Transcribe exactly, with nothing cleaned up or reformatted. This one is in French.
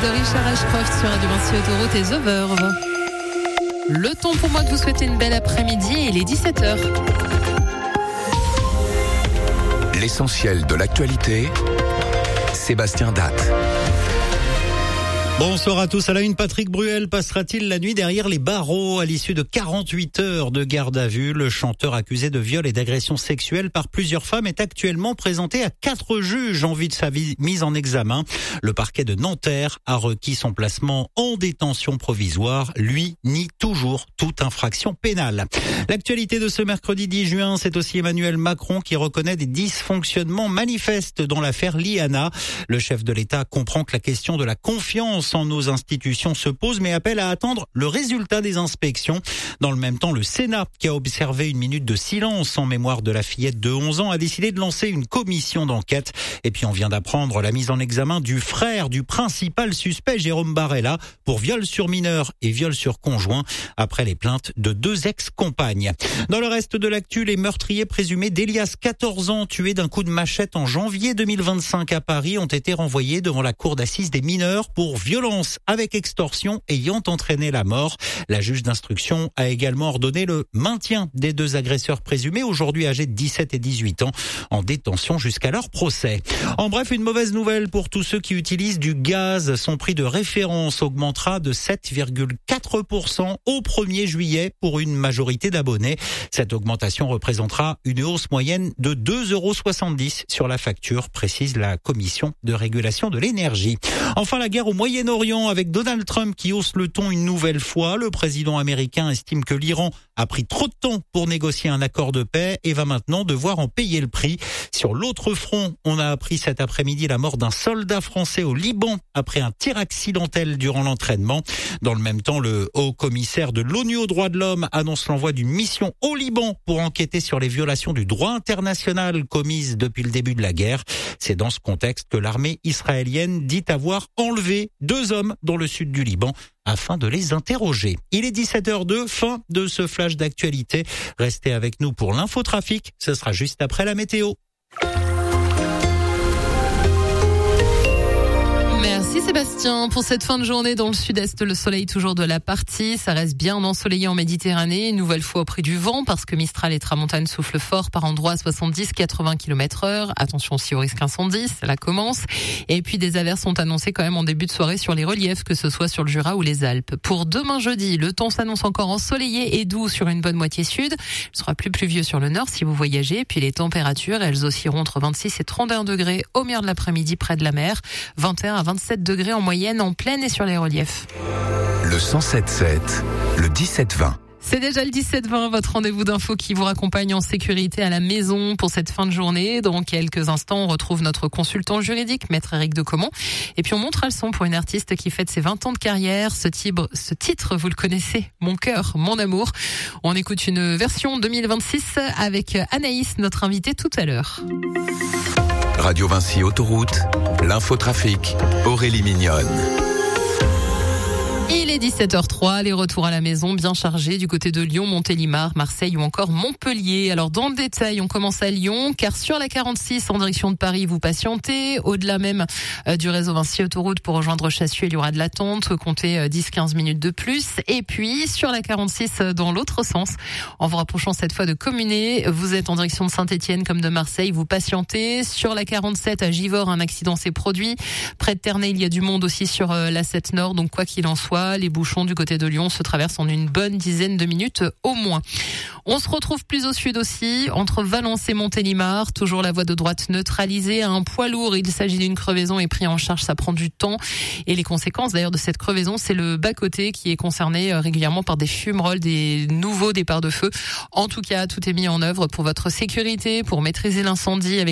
de Richard Ashcroft sur Radio Vinci Autoroute et The Verve. Le temps pour moi de vous souhaiter une belle après-midi et il est dix-sept heures. L'essentiel de l'actualité, Sébastien Datte. Bonsoir à tous. À la une, Patrick Bruel passera-t-il la nuit derrière les barreaux à l'issue de quarante-huit heures de garde à vue? Le chanteur accusé de viol et d'agression sexuelle par plusieurs femmes est actuellement présenté à quatre juges en vue de sa mise en examen. Le parquet de Nanterre a requis son placement en détention provisoire. Lui nie toujours toute infraction pénale. L'actualité de ce mercredi dix juin, c'est aussi Emmanuel Macron qui reconnaît des dysfonctionnements manifestes dans l'affaire Liana. Le chef de l'État comprend que la question de la confiance en nos institutions se pose, mais appelle à attendre le résultat des inspections. Dans le même temps, le Sénat, qui a observé une minute de silence en mémoire de la fillette de onze ans, a décidé de lancer une commission d'enquête. Et puis on vient d'apprendre la mise en examen du frère du principal suspect, Jérôme Barella, pour viol sur mineur et viol sur conjoint, après les plaintes de deux ex-compagnes. Dans le reste de l'actu, les meurtriers présumés d'Elias, quatorze ans, tué d'un coup de machette en janvier deux mille vingt-cinq à Paris, ont été renvoyés devant la cour d'assises des mineurs pour viol violence avec extorsion ayant entraîné la mort. La juge d'instruction a également ordonné le maintien des deux agresseurs présumés, aujourd'hui âgés de dix-sept et dix-huit ans, en détention jusqu'à leur procès. En bref, une mauvaise nouvelle pour tous ceux qui utilisent du gaz. Son prix de référence augmentera de sept virgule quatre pour cent au premier juillet pour une majorité d'abonnés. Cette augmentation représentera une hausse moyenne de deux euros soixante-dix sur la facture, précise la Commission de régulation de l'énergie. Enfin, la guerre au Moyen-Orient avec Donald Trump qui hausse le ton une nouvelle fois. Le président américain estime que l'Iran a pris trop de temps pour négocier un accord de paix et va maintenant devoir en payer le prix. Sur l'autre front, on a appris cet après-midi la mort d'un soldat français au Liban après un tir accidentel durant l'entraînement. Dans le même temps, le haut-commissaire de l'ONU aux droits de l'homme annonce l'envoi d'une mission au Liban pour enquêter sur les violations du droit international commises depuis le début de la guerre. C'est dans ce contexte que l'armée israélienne dit avoir enlevé deux hommes dans le sud du Liban afin de les interroger. Il est dix-sept heures deux, fin de ce flash d'actualité. Restez avec nous pour l'infotrafic, ce sera juste après la météo. Merci Sébastien. Pour cette fin de journée dans le sud-est, le soleil toujours de la partie. Ça reste bien ensoleillé en Méditerranée. Une nouvelle fois au prix du vent parce que Mistral et Tramontane soufflent fort par endroits à soixante-dix à quatre-vingts kilomètres heure. Attention aussi au risque incendie, ça commence. Et puis des averses sont annoncées quand même en début de soirée sur les reliefs, que ce soit sur le Jura ou les Alpes. Pour demain jeudi, le temps s'annonce encore ensoleillé et doux sur une bonne moitié sud. Il sera plus pluvieux sur le nord si vous voyagez. Puis les températures, elles oscilleront entre vingt-six et trente et un degrés au milieu de l'après-midi près de la mer. vingt et un à vingt-sept degrés en moyenne en plaine et sur les reliefs. Le cent sept sept, le dix-sept vingt. C'est déjà le dix-sept vingt, votre rendez-vous d'info qui vous raccompagne en sécurité à la maison pour cette fin de journée. Dans quelques instants, on retrouve notre consultant juridique, Maître Éric Decomont. Et puis on montre le son pour une artiste qui fête ses vingt ans de carrière. Ce titre, ce titre, vous le connaissez, Mon cœur, mon amour. On écoute une version deux mille vingt-six avec Anaïs, notre invitée tout à l'heure. Radio Vinci Autoroute, l'infotrafic, Aurélie Mignonne. Il est dix-sept heures trois, les retours à la maison bien chargés du côté de Lyon, Montélimar, Marseille ou encore Montpellier. Alors dans le détail, on commence à Lyon, car sur la quarante-six en direction de Paris, vous patientez. Au-delà même euh, du réseau Vinci Autoroute pour rejoindre Chassuel, il y aura de l'attente, comptez euh, dix à quinze minutes de plus. Et puis sur la quarante-six euh, dans l'autre sens, en vous rapprochant cette fois de Communé, vous êtes en direction de Saint-Étienne comme de Marseille, vous patientez. Sur la quarante-sept à Givors, un accident s'est produit. Près de Ternay, il y a du monde aussi sur euh, l'A sept Nord, donc quoi qu'il en soit, les bouchons du côté de Lyon se traversent en une bonne dizaine de minutes au moins. On se retrouve plus au sud aussi, entre Valence et Montélimar, toujours la voie de droite neutralisée. Un poids lourd, il s'agit d'une crevaison et pris en charge, ça prend du temps. Et les conséquences d'ailleurs de cette crevaison, c'est le bas-côté qui est concerné régulièrement par des fumerolles, des nouveaux départs de feu. En tout cas, tout est mis en œuvre pour votre sécurité, pour maîtriser l'incendie avec